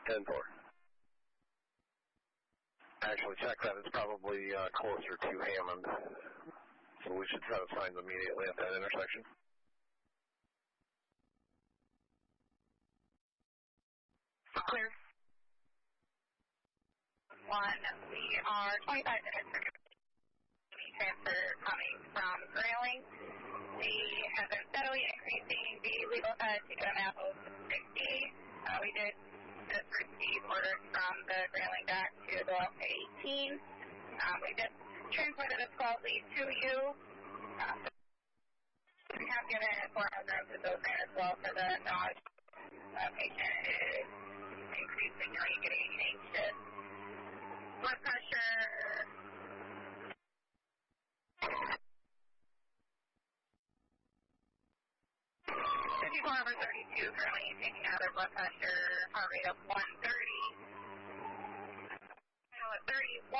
10-4. Actually, check that. It's probably closer to Hammond. So we should set up signs immediately at that intersection. Clear. 1, we are 25 minutes for transfer coming from Grayling. We have been steadily increasing the legal fed to get a map of 60. We did just receive orders from the Grayling dock to go up to 18. We just transported a 12 lead to you. We have given 400 grams of those as well for the dog. Patient is increasingly getting anxious. Blood pressure. 54/32, currently taking out their blood pressure, heart rate of 130. Now at 31.